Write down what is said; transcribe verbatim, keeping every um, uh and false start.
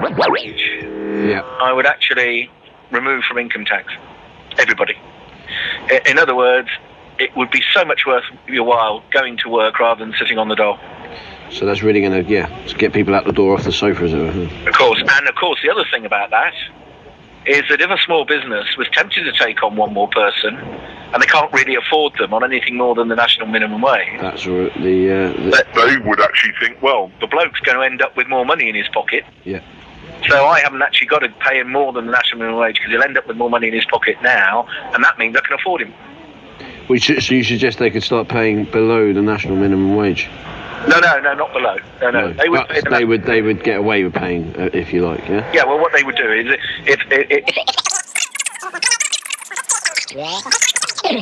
wage, Yeah. I would actually remove from income tax. Everybody. I- In other words, it would be so much worth your while going to work rather than sitting on the dole. So that's really going to, yeah, just get people out the door off the sofa, as it were. Of course, and of course, the other thing about that is that if a small business was tempted to take on one more person, and they can't really afford them on anything more than the national minimum wage, That's the, uh, the but they would actually think, well, the bloke's going to end up with more money in his pocket. yeah. So I haven't actually got to pay him more than the national minimum wage because he'll end up with more money in his pocket now, and that means I can afford him. We should, so you suggest they could start paying below the national minimum wage? No, no, no, not below. No, no. No. They would. But Pay the they would. They would get away with paying, uh, if you like. Yeah. Yeah. Well, what they would do is if. if, if